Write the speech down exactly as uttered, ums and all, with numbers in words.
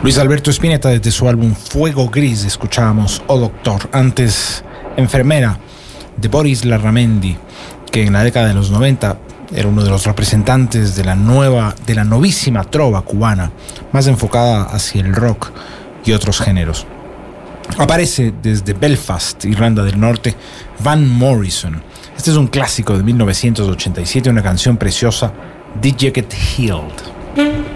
Luis Alberto Spinetta, desde su álbum Fuego Gris, escuchábamos Oh Doctor. Antes, Enfermera, de Boris Larramendi, que en la década de los noventa era uno de los representantes de la nueva, de la novísima trova cubana, más enfocada hacia el rock y otros géneros. Aparece desde Belfast, Irlanda del Norte, Van Morrison. Este es un clásico de mil novecientos ochenta y siete, una canción preciosa, Did You Get Healed?